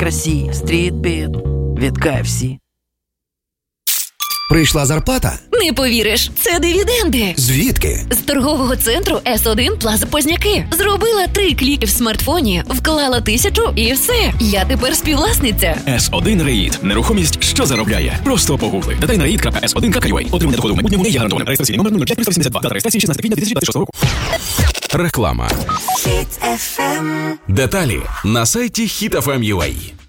красі, стрітбіт від KFC. Прийшла зарплата? Не повіриш, це дивіденди. Звідки? З торгового центру С1 Плаза Позняки. Зробила 3 кліки в смартфоні, вклала 1000 і все. Я тепер співвласниця. S1 Рейд. Нерухомість, що заробляє. Просто погугли. Детальна Reid.s1.ua. Отримання доходу в майбутньому не є гарантоване. Реєстраційний номер 05382. Дата реєстрації 16 квітня 2026 року. Реклама. Деталі на сайті HitFM.ua.